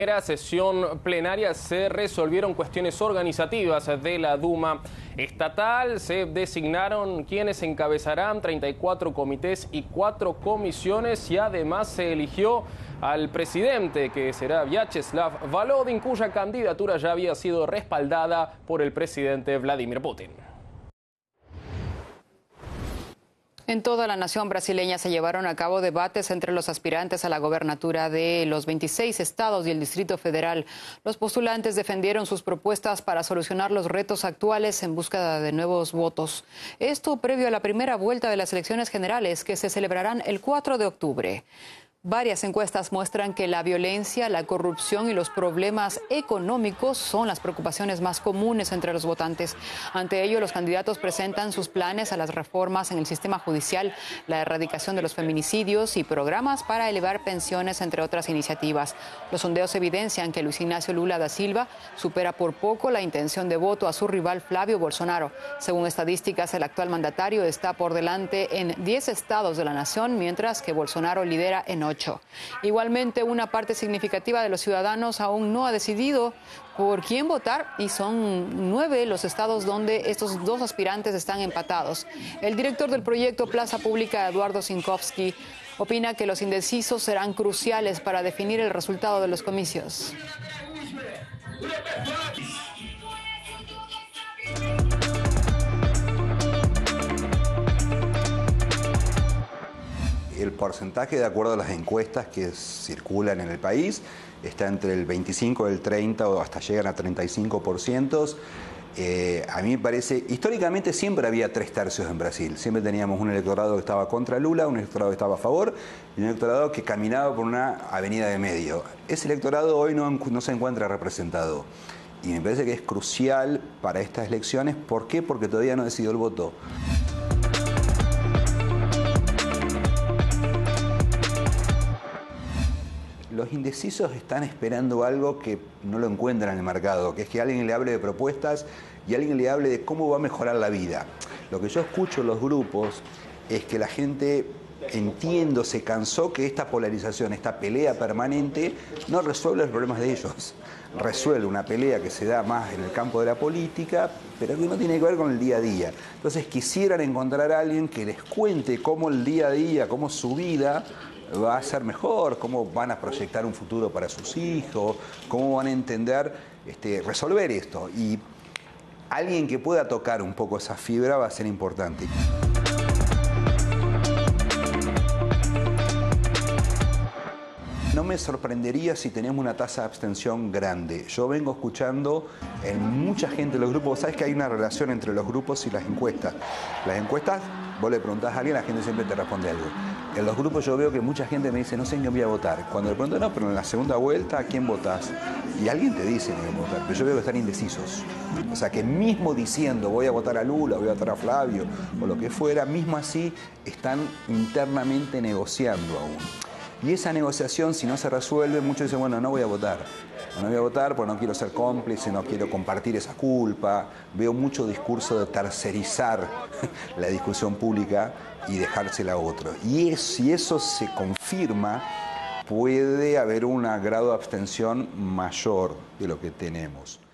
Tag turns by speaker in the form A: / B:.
A: En la sesión plenaria se resolvieron cuestiones organizativas de la Duma estatal. Se designaron quienes encabezarán 34 comités y 4 comisiones y además se eligió al presidente, que será Vyacheslav Volodin, cuya candidatura ya había sido respaldada por el presidente Vladimir Putin.
B: En toda la nación brasileña se llevaron a cabo debates entre los aspirantes a la gobernatura de los 26 estados y el Distrito Federal. Los postulantes defendieron sus propuestas para solucionar los retos actuales en búsqueda de nuevos votos. Esto previo a la primera vuelta de las elecciones generales, que se celebrarán el 4 de octubre. Varias encuestas muestran que la violencia, la corrupción y los problemas económicos son las preocupaciones más comunes entre los votantes. Ante ello, los candidatos presentan sus planes a las reformas en el sistema judicial, la erradicación de los feminicidios y programas para elevar pensiones, entre otras iniciativas. Los sondeos evidencian que Luis Ignacio Lula da Silva supera por poco la intención de voto a su rival Flavio Bolsonaro. Según estadísticas, el actual mandatario está por delante en 10 estados de la nación, mientras que Bolsonaro lidera en 8. Igualmente, una parte significativa de los ciudadanos aún no ha decidido por quién votar y son 9 los estados donde estos dos aspirantes están empatados. El director del proyecto Plaza Pública, Eduardo Zinkowski, opina que los indecisos serán cruciales para definir el resultado de los comicios.
C: El porcentaje, de acuerdo a las encuestas que circulan en el país, está entre el 25 y el 30 o hasta llegan a 35%. A mí me parece, históricamente siempre había 3/3 en Brasil. Siempre teníamos un electorado que estaba contra Lula, un electorado que estaba a favor y un electorado que caminaba por una avenida de medio. Ese electorado hoy no se encuentra representado. Y me parece que es crucial para estas elecciones. ¿Por qué? Porque todavía no decidió el voto. Los indecisos están esperando algo que no lo encuentran en el mercado, que es que alguien le hable de propuestas y alguien le hable de cómo va a mejorar la vida. Lo que yo escucho en los grupos es que la gente, entiendo, se cansó que esta polarización, esta pelea permanente, no resuelve los problemas de ellos. Resuelve una pelea que se da más en el campo de la política, pero que no tiene que ver con el día a día. Entonces quisieran encontrar a alguien que les cuente cómo el día a día, cómo su vida va a ser mejor, cómo van a proyectar un futuro para sus hijos, cómo van a entender, resolver esto. Y alguien que pueda tocar un poco esa fibra va a ser importante. No me sorprendería si tenemos una tasa de abstención grande. Yo vengo escuchando en mucha gente de los grupos, sabes que hay una relación entre los grupos y las encuestas. Las encuestas, vos le preguntás a alguien, la gente siempre te responde algo. En los grupos yo veo que mucha gente me dice, no sé en qué voy a votar. Cuando le pregunto, no, pero en la segunda vuelta, ¿a quién votás? Y alguien te dice en qué votar, pero yo veo que están indecisos. O sea, que mismo diciendo, voy a votar a Lula, voy a votar a Flavio, o lo que fuera, mismo así, están internamente negociando aún. Y esa negociación, si no se resuelve, muchos dicen, bueno, no voy a votar. No voy a votar porque no quiero ser cómplice, no quiero compartir esa culpa. Veo mucho discurso de tercerizar la discusión pública y dejársela a otro. Y si eso se confirma, puede haber un grado de abstención mayor de lo que tenemos.